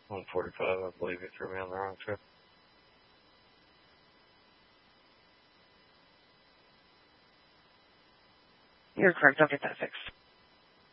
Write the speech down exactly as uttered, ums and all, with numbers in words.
one forty-five, I believe you threw me on the wrong trip. You're correct. I'll get that fixed.